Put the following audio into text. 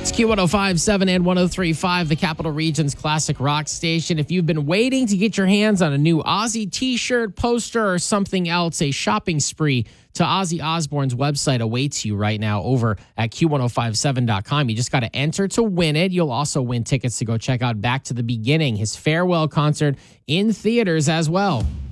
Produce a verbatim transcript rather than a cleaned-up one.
It's Q one oh five point seven and one oh three point five, the Capital Region's classic rock station. If you've been waiting to get your hands on a new Ozzy t-shirt, poster, or something else, a shopping spree to Ozzy Osbourne's website awaits you right now over at Q one oh five point seven dot com. You just got to enter to win it. You'll also win tickets to go check out Back to the Beginning, his farewell concert in theaters as well.